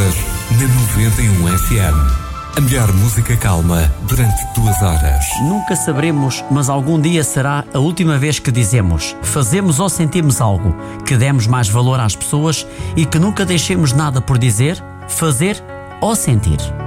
horas na 91 FM. A melhor música calma durante 2 horas. Nunca saberemos, mas algum dia será a última vez que dizemos, fazemos ou sentimos algo, que demos mais valor às pessoas e que nunca deixemos nada por dizer, fazer ou sentir.